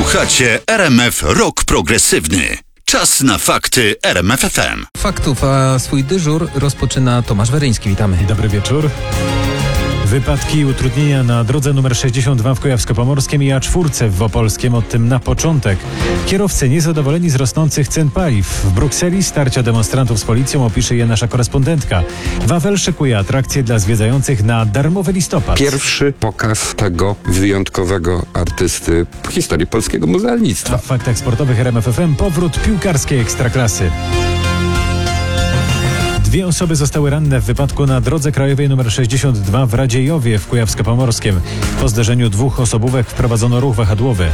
Słuchacie RMF Rock Progresywny. Czas na fakty RMF FM. Faktów, a swój dyżur rozpoczyna Tomasz Weryński. Witamy. Dobry wieczór. Wypadki i utrudnienia na drodze nr 62 w Kujawsko-Pomorskim i A4 w Opolskiem, od tym na początek. Kierowcy niezadowoleni z rosnących cen paliw. W Brukseli starcia demonstrantów z policją opisze je nasza korespondentka. Wawel szykuje atrakcje dla zwiedzających na darmowy listopad. Pierwszy pokaz tego wyjątkowego artysty w historii polskiego muzealnictwa. A w faktach sportowych RMF FM powrót piłkarskiej ekstraklasy. 2 osoby zostały ranne w wypadku na drodze krajowej nr 62 w Radziejowie w Kujawsko-Pomorskim. Po zderzeniu 2 osobówek wprowadzono ruch wahadłowy.